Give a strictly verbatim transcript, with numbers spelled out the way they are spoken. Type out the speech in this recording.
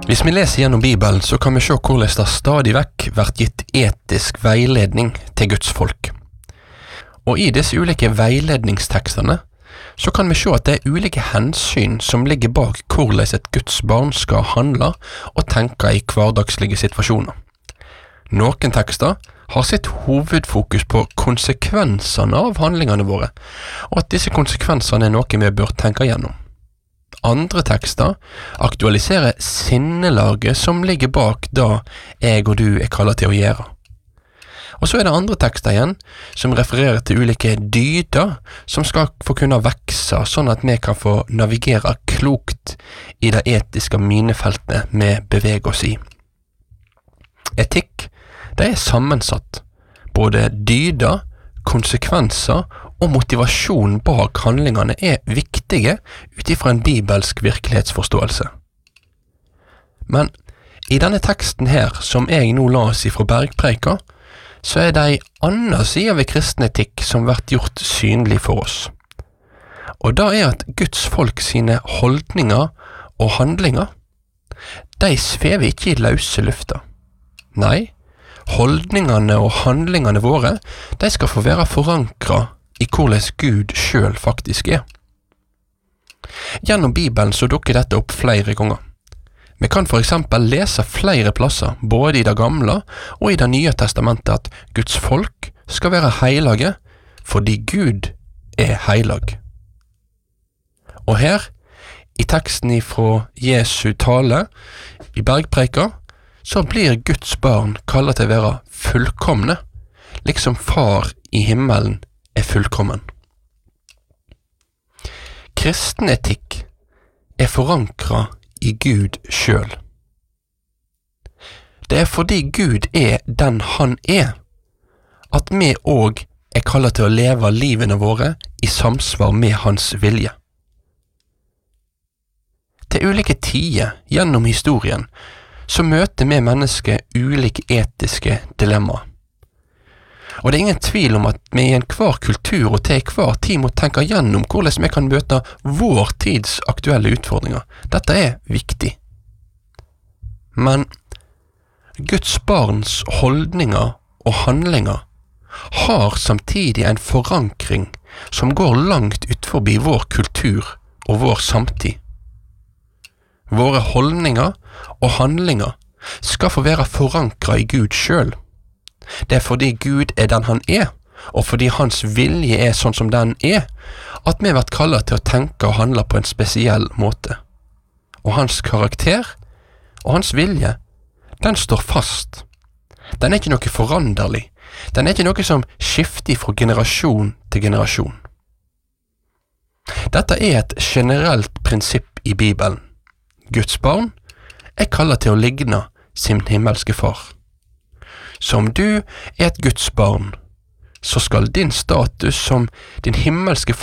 Hvis vi leser gjennom Bibelen, så kan vi se hvordan det stadig vekk vært gitt etisk veiledning til Guds folk. Og i disse ulike veiledningsteksterne, så kan vi se at det er ulike hensyn som ligger bak hvordan et Guds barn skal handle og tenke i hverdagslige situasjoner. Noen tekster har sitt hovedfokus på konsekvensene av handlingene våre, og at disse konsekvensene er noe vi bør tenke gjennom. Andre tekster aktualiserer sinnelaget som ligger bak det jeg og du er kallet til å gjøre. Og så er det andre tekster igjen som refererer til ulike dyder som skal få kunne vekse, sånn at vi kan få navigere klokt i det etiske minefeltet vi beveger oss i. Etikk, det er sammensatt. Både dyder, konsekvenser og motivasjon bak handlingene er viktige utifra en bibelsk virkelighetsforståelse. Men i denne teksten her, som jeg nå las ifra Bergpreika, så er det en annen side ved kristen etikk som vært gjort synlig for oss. Og det er at Guds folk sine holdninger og handlinger, de svever ikke i løse lufta. Nei, holdningene og handlingene våre, de skal få være forankret i hvordan Gud selv faktisk er. Gjennom Bibelen så dukker dette opp flere ganger. Vi kan for eksempel lese flere plasser, både i det gamle og i det nye testamentet, at Guds folk skal være heilige, fordi Gud er heilag. Og her, i teksten ifra Jesu tale, i Bergpreika, så blir Guds barn kallet til å være fullkomne, liksom far i himmelen er fullkommen. Kristen etikk er forankret i Gud selv. Det er fordi Gud er den han er, at vi også er kallet til å leve livene våre i samsvar med hans vilje. Til ulike tider gjennom historien så møter vi mennesker ulike etiske dilemmaer. Og det er ingen tvil om at vi i enhver kultur og til hver tid må tenke gjennom hvordan vi kan møte vår tids aktuelle utfordringer. Dette er viktig. Men Guds barns holdninger og handlinger har samtidig en forankring som går langt ut forbi vår kultur og vår samtid. Våre holdninger og handlinger skal få være forankret i Gud selv. Det er fordi Gud er den han er, og fordi hans vilje er sånn som den er, at vi har vært kallet til å tenke og handle på en spesiell måte. Og hans karakter og hans vilje, den står fast. Den er ikke noe foranderlig. Den er ikke noe som skifter fra generasjon til generasjon. Dette er et generelt prinsipp i Bibelen. Guds barn er kallet til å ligne sin himmelske far. Så om du er et Guds barn, så skal din status som din himmelske